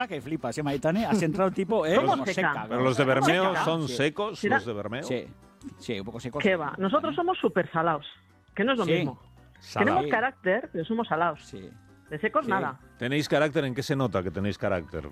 Que flipas, Maitane, has entrado tipo, ¿Cómo como seca? seca. Pero los de Bermeo seca? son Sí. secos, ¿Será? los de Bermeo. Sí, un poco secos. ¿Qué va? Nosotros somos súper salados, que no es lo Sí. mismo. Salado. Tenemos carácter, pero somos salados. Sí. De secos, Sí. nada. ¿Tenéis carácter? ¿En qué se nota que tenéis carácter?